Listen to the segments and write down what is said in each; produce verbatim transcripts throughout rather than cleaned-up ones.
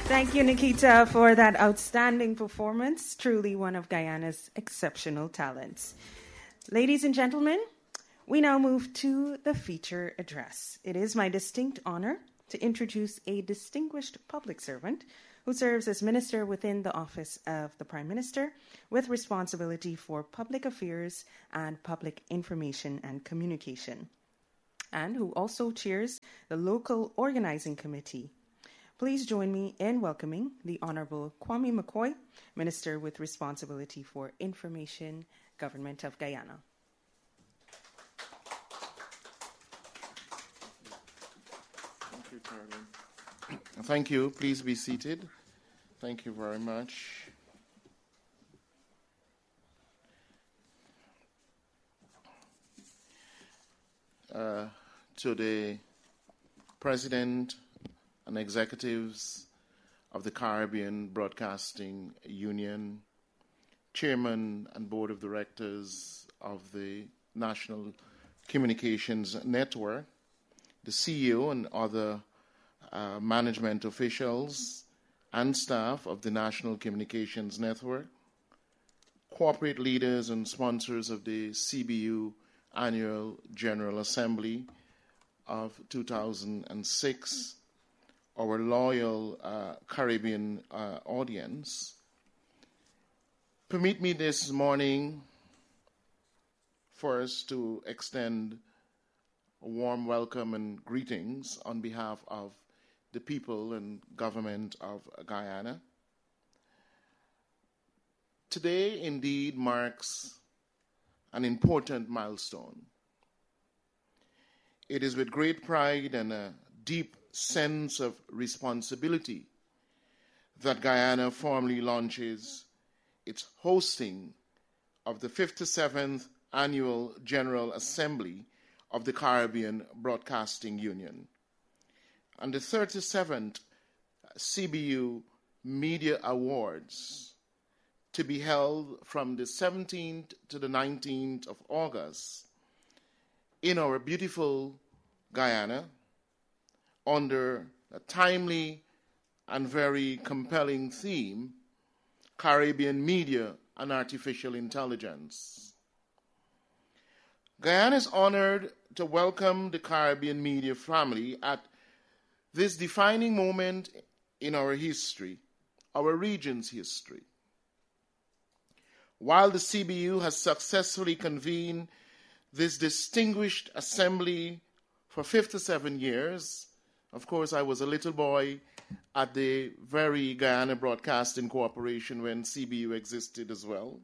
Thank you, Nikita, for that outstanding performance. Truly one of Guyana's exceptional talents. Ladies and gentlemen, we now move to the feature address. It is my distinct honor to introduce a distinguished public servant who serves as minister within the office of the Prime Minister with responsibility for public affairs and public information and communication, and who also chairs the local organizing committee. Please join me in welcoming the Honorable Kwame McCoy, Minister with responsibility for Information, Government of Guyana. Thank you, Caroline. Thank you. Please be seated. Thank you very much. Uh, to the President and executives of the Caribbean Broadcasting Union, Chairman and Board of Directors of the National Communications Network, the C E O and other uh, management officials and staff of the National Communications Network, corporate leaders and sponsors of the C B U Annual General Assembly of two thousand six, our loyal uh, Caribbean uh, audience. Permit me this morning first to extend a warm welcome and greetings on behalf of the people and government of Guyana. Today indeed marks an important milestone. It is with great pride and a deep sense of responsibility that Guyana formally launches its hosting of the fifty-seventh Annual General Assembly of the Caribbean Broadcasting Union and the thirty-seventh C B U Media Awards, to be held from the seventeenth to the nineteenth of August in our beautiful Guyana, under a timely and very compelling theme, Caribbean Media and Artificial Intelligence. Guyana is honored to welcome the Caribbean media family at this defining moment in our history, our region's history. While the C B U has successfully convened this distinguished assembly for fifty-seven years, of course, I was a little boy at the very Guyana Broadcasting Corporation when C B U existed as well.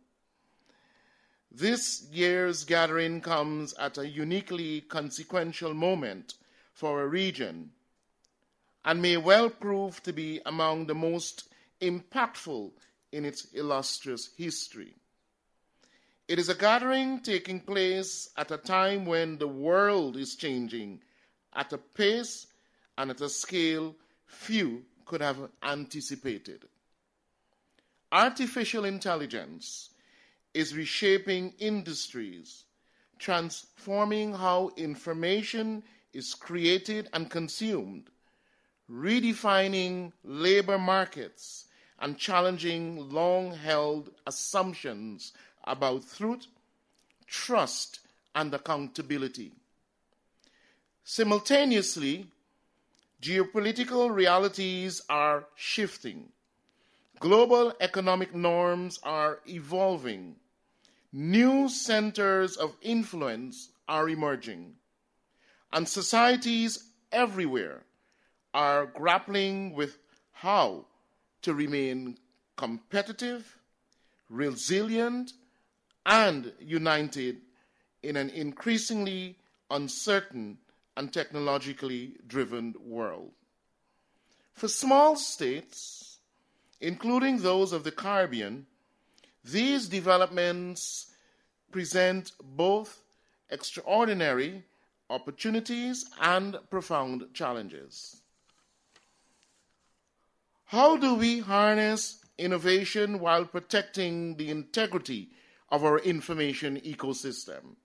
This year's gathering comes at a uniquely consequential moment for our region and may well prove to be among the most impactful in its illustrious history. It is a gathering taking place at a time when the world is changing at a pace and at a scale few could have anticipated. Artificial intelligence is reshaping industries, transforming how information is created and consumed, redefining labor markets, and challenging long-held assumptions about truth, trust, and accountability. Simultaneously, geopolitical realities are shifting. Global economic norms are evolving. New centers of influence are emerging. And societies everywhere are grappling with how to remain competitive, resilient, and united in an increasingly uncertain and technologically driven world. For small states, including those of the Caribbean, these developments present both extraordinary opportunities and profound challenges. How do we harness innovation while protecting the integrity of our information ecosystem?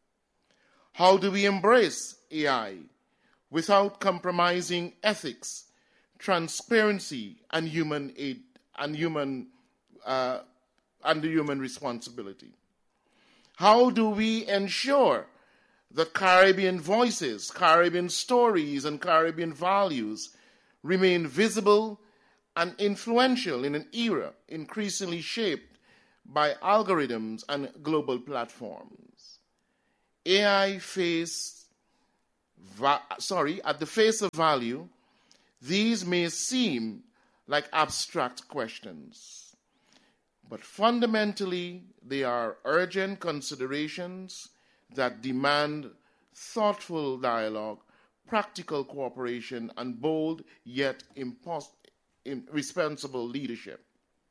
How do we embrace A I without compromising ethics, transparency, and human aid and human uh, and the human responsibility? How do we ensure that Caribbean voices, Caribbean stories, and Caribbean values remain visible and influential in an era increasingly shaped by algorithms and global platforms? A I face, va- sorry, at the face of value, these may seem like abstract questions, but fundamentally they are urgent considerations that demand thoughtful dialogue, practical cooperation, and bold yet impos- responsible leadership.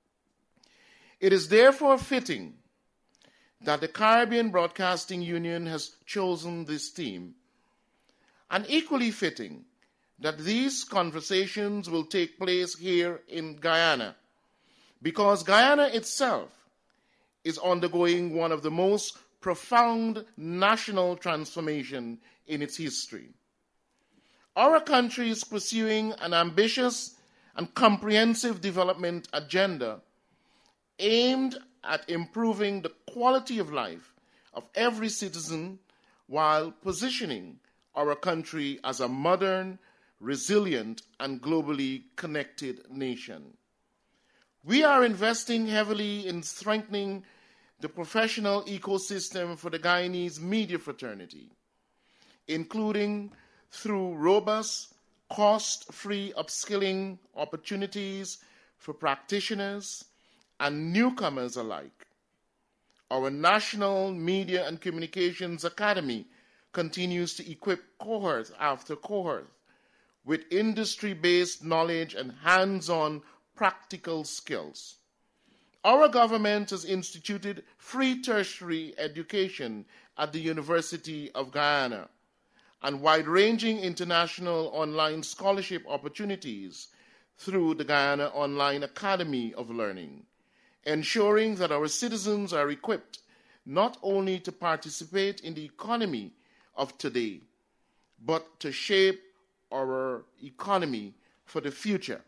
It is therefore fitting that the Caribbean Broadcasting Union has chosen this theme, and equally fitting that these conversations will take place here in Guyana, because Guyana itself is undergoing one of the most profound national transformation in its history. Our country is pursuing an ambitious and comprehensive development agenda aimed at improving the quality of life of every citizen while positioning our country as a modern, resilient, and globally connected nation. We are investing heavily in strengthening the professional ecosystem for the Guyanese media fraternity, including through robust, cost-free upskilling opportunities for practitioners and newcomers alike. Our National Media and Communications Academy continues to equip cohort after cohort with industry-based knowledge and hands-on practical skills. Our government has instituted free tertiary education at the University of Guyana and wide-ranging international online scholarship opportunities through the Guyana Online Academy of Learning, ensuring that our citizens are equipped not only to participate in the economy of today, but to shape our economy for the future.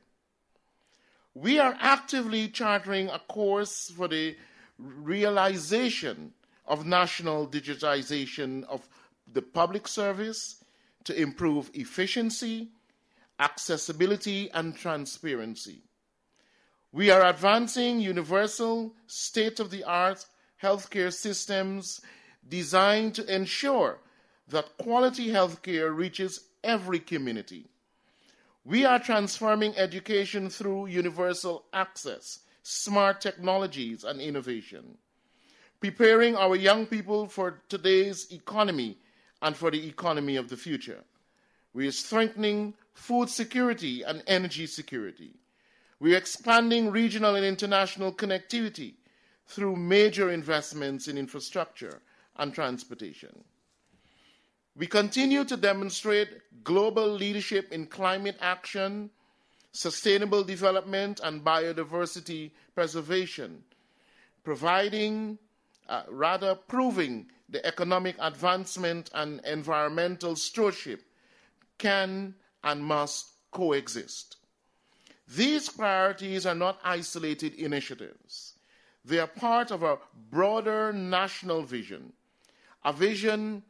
We are actively chartering a course for the realization of national digitization of the public service to improve efficiency, accessibility, and transparency. We are advancing universal, state-of-the-art healthcare systems designed to ensure that quality healthcare reaches every community. We are transforming education through universal access, smart technologies, and innovation, preparing our young people for today's economy and for the economy of the future. We are strengthening food security and energy security. We are expanding regional and international connectivity through major investments in infrastructure and transportation. We continue to demonstrate global leadership in climate action, sustainable development, and biodiversity preservation, providing, uh, rather proving the economic advancement and environmental stewardship can and must coexist. These priorities are not isolated initiatives. They are part of a broader national vision, a vision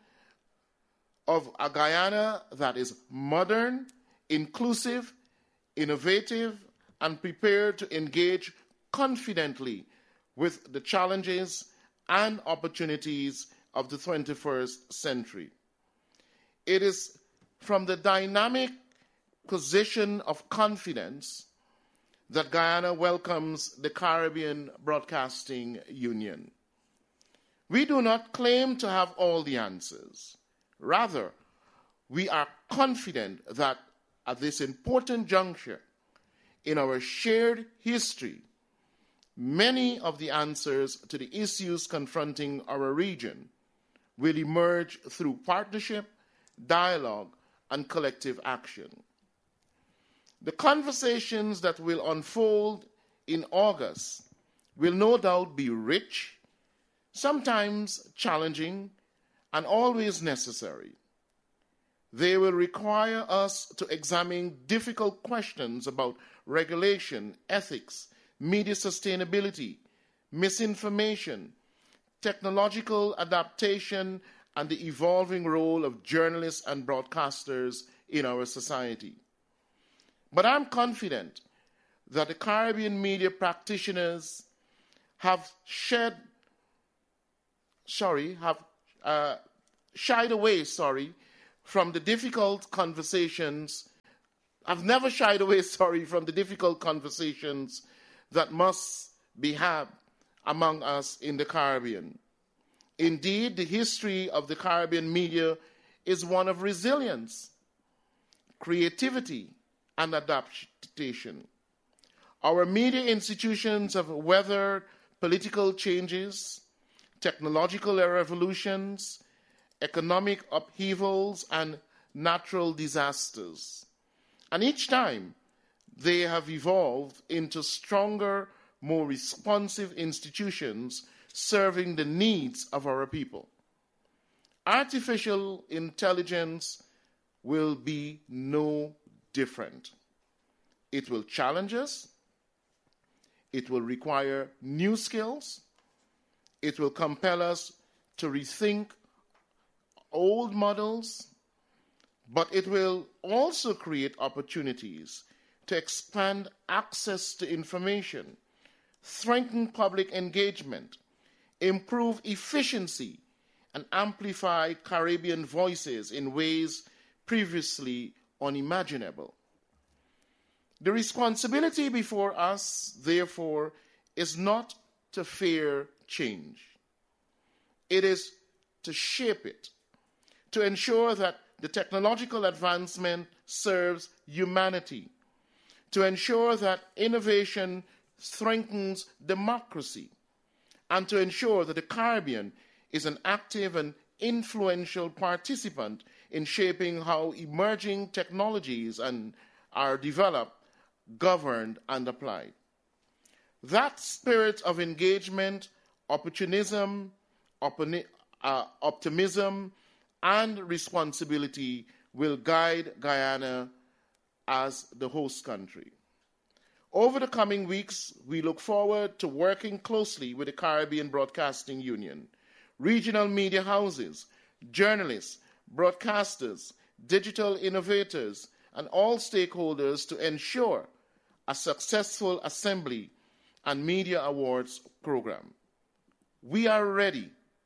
of a Guyana that is modern, inclusive, innovative, and prepared to engage confidently with the challenges and opportunities of the twenty-first century. It is from the dynamic position of confidence that Guyana welcomes the Caribbean Broadcasting Union. We do not claim to have all the answers. Rather, we are confident that at this important juncture in our shared history, many of the answers to the issues confronting our region will emerge through partnership, dialogue, and collective action. The conversations that will unfold in August will no doubt be rich, sometimes challenging, and always necessary. They will require us to examine difficult questions about regulation, ethics, media sustainability, misinformation, technological adaptation, and the evolving role of journalists and broadcasters in our society. But I'm confident that the Caribbean media practitioners have shed, sorry, have uh, shied away, sorry, from the difficult conversations. I've never shied away, sorry, from the difficult conversations that must be had among us in the Caribbean. Indeed, the history of the Caribbean media is one of resilience, creativity, and adaptation. Our media institutions have weathered political changes, technological revolutions, economic upheavals, and natural disasters. And each time, they have evolved into stronger, more responsive institutions serving the needs of our people. Artificial intelligence will be no different. It will challenge us. It will require new skills. It will compel us to rethink old models, but it will also create opportunities to expand access to information, strengthen public engagement, improve efficiency, and amplify Caribbean voices in ways previously unimaginable. The responsibility before us, therefore, is not to fear change. It is to shape it, to ensure that the technological advancement serves humanity, to ensure that innovation strengthens democracy, and to ensure that the Caribbean is an active and influential participant in shaping how emerging technologies and are developed, governed, and applied. That spirit of engagement, opportunism, oponi- uh, optimism, and responsibility will guide Guyana as the host country. Over the coming weeks, we look forward to working closely with the Caribbean Broadcasting Union, regional media houses, journalists, broadcasters, digital innovators, and all stakeholders to ensure a successful assembly and media awards program. We are ready,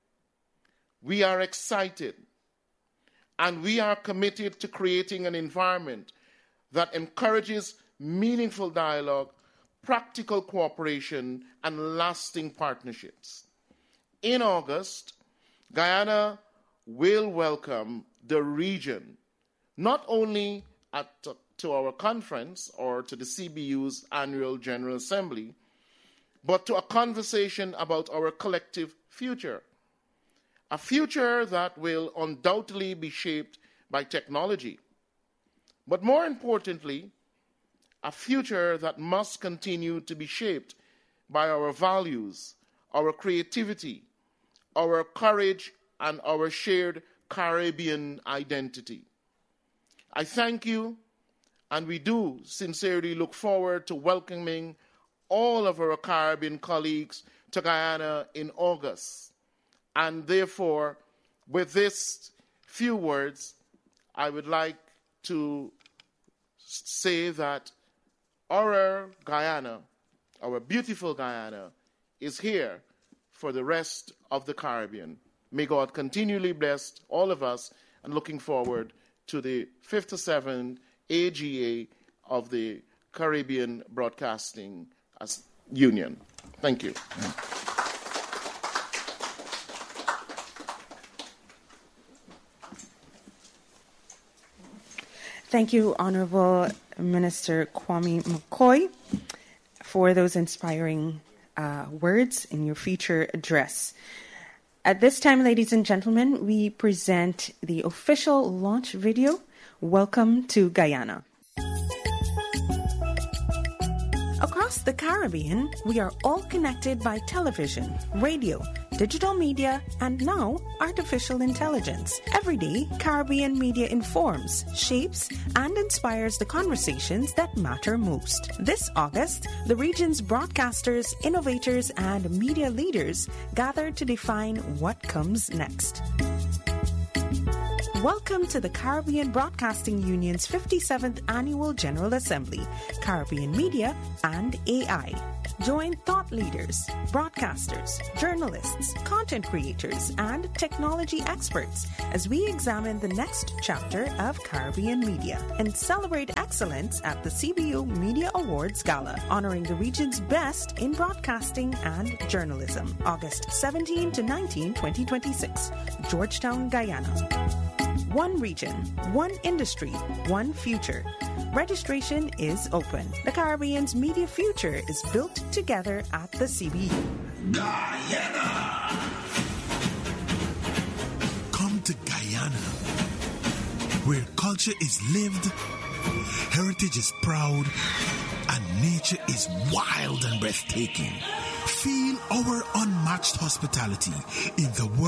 we are excited, and we are committed to creating an environment that encourages meaningful dialogue, practical cooperation, and lasting partnerships. In August, Guyana will welcome the region, not only at, to our conference or to the C B U's annual General Assembly, but to a conversation about our collective future. A future that will undoubtedly be shaped by technology, but more importantly, a future that must continue to be shaped by our values, our creativity, our courage, and our shared Caribbean identity. I thank you, and we do sincerely look forward to welcoming all of our Caribbean colleagues to Guyana in August. And therefore, with these few words, I would like to say that our Guyana, our beautiful Guyana, is here for the rest of the Caribbean. May God continually bless all of us, and looking forward to the fifty-seventh A G A of the Caribbean Broadcasting Union. Thank you. Thank you, Honorable Minister Kwame McCoy, for those inspiring uh, words in your feature address. At this time, ladies and gentlemen, we present the official launch video, Welcome to Guyana. Across the Caribbean, we are all connected by television, radio, digital media, and now artificial intelligence. Every day, Caribbean media informs, shapes, and inspires the conversations that matter most. This August, the region's broadcasters, innovators, and media leaders gather to define what comes next. Welcome to the Caribbean Broadcasting Union's fifty-seventh Annual General Assembly, Caribbean Media and A I. Join thought leaders, broadcasters, journalists, content creators, and technology experts as we examine the next chapter of Caribbean media and celebrate excellence at the C B U Media Awards Gala, honoring the region's best in broadcasting and journalism. August seventeenth to nineteenth, twenty twenty-six, Georgetown, Guyana. One region, one industry, one future. Registration is open. The Caribbean's media future is built together at the C B U. Guyana! Come to Guyana, where culture is lived, heritage is proud, and nature is wild and breathtaking. Feel our unmatched hospitality in the world.